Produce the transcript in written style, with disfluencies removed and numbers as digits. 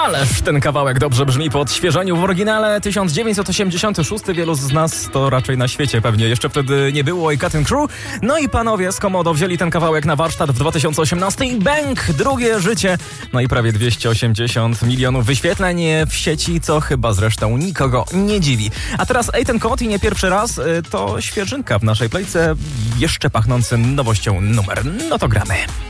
Ależ ten kawałek dobrze brzmi po odświeżeniu. W oryginale 1986. Wielu z nas to raczej na świecie pewnie jeszcze wtedy nie było i Cutting Crew. No i panowie z Komodo wzięli ten kawałek na warsztat w 2018 i bang! Drugie życie. No i prawie 280 milionów wyświetleń w sieci, co chyba zresztą nikogo nie dziwi. A teraz Eitan Kot i nie pierwszy raz to świeżynka w naszej playce, jeszcze pachnący nowością numer. No to gramy.